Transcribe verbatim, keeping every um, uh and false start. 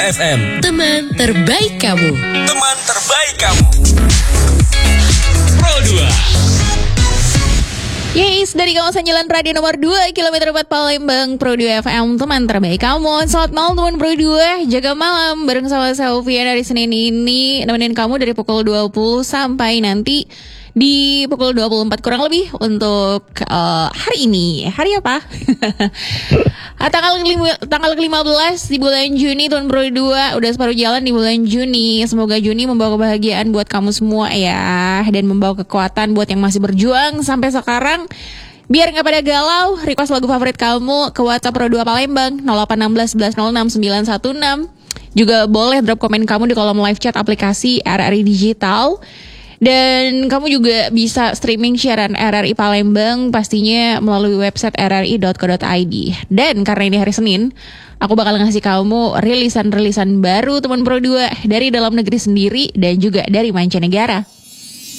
F M, teman terbaik kamu. Teman terbaik kamu. Pro dua. Yes, dari kawasan Jalan Radio nomor dua, kilometer empat Palembang, Pro dua F M, teman terbaik kamu. Selamat malam teman Pro dua, jaga malam bareng sama Selvia dari Senin ini. Nemenin kamu dari pukul dua puluh sampai nanti di pukul dua puluh empat kurang lebih untuk uh, hari ini. Hari apa? tanggal lima, tanggal lima belas di bulan Juni tahun Pro dua, udah separuh jalan di bulan Juni. Semoga Juni membawa kebahagiaan buat kamu semua ya, dan membawa kekuatan buat yang masih berjuang sampai sekarang. Biar gak pada galau, request lagu favorit kamu ke WhatsApp Pro dua Palembang nol delapan satu enam satu satu nol enam sembilan satu enam. Juga boleh drop komen kamu di kolom live chat aplikasi R R I Digital. Dan kamu juga bisa streaming siaran R R I Palembang pastinya melalui website r r i dot co dot i d. Dan karena ini hari Senin, aku bakal ngasih kamu rilisan-rilisan baru teman Pro dua dari dalam negeri sendiri dan juga dari mancanegara.